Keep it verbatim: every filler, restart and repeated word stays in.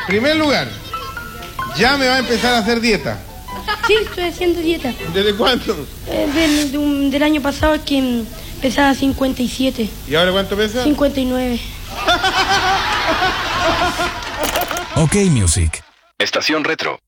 primer lugar, ya me va a empezar a hacer dieta. Sí, estoy haciendo dieta. ¿Desde cuándo? Eh, del, de un- del año pasado que mm, pesaba cincuenta y siete. ¿Y ahora cuánto pesa? cincuenta y nueve. OK Music. Estación Retro.